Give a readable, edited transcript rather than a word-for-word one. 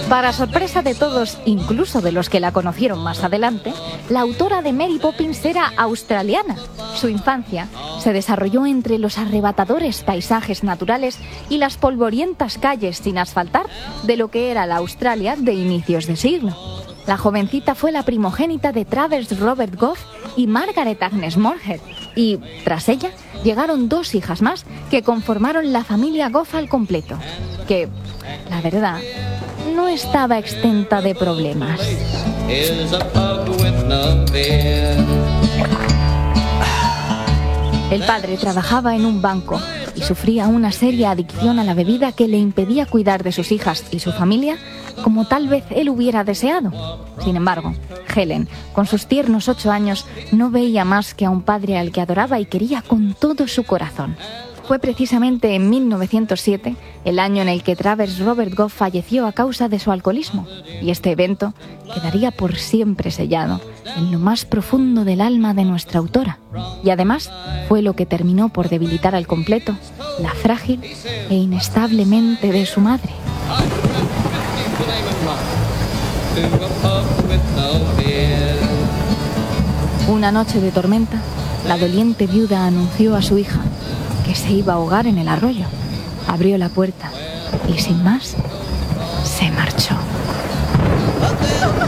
Para sorpresa de todos, incluso de los que la conocieron más adelante, la autora de Mary Poppins era australiana. Su infancia se desarrolló entre los arrebatadores paisajes naturales y las polvorientas calles sin asfaltar de lo que era la Australia de inicios de siglo. La jovencita fue la primogénita de Travers Robert Goff y Margaret Agnes Moorehead, y tras ella llegaron 2 hijas más que conformaron la familia Goff al completo, que, la verdad, no estaba exenta de problemas. El padre trabajaba en un banco y sufría una seria adicción a la bebida que le impedía cuidar de sus hijas y su familia como tal vez él hubiera deseado. Sin embargo, Helen, con sus tiernos 8 años, no veía más que a un padre al que adoraba y quería con todo su corazón. Fue precisamente en 1907, el año en el que Travers Robert Goff falleció a causa de su alcoholismo, y este evento quedaría por siempre sellado en lo más profundo del alma de nuestra autora. Y además fue lo que terminó por debilitar al completo la frágil e inestable mente de su madre. Una noche de tormenta, la doliente viuda anunció a su hija que se iba a ahogar en el arroyo. Abrió la puerta y sin más, se marchó.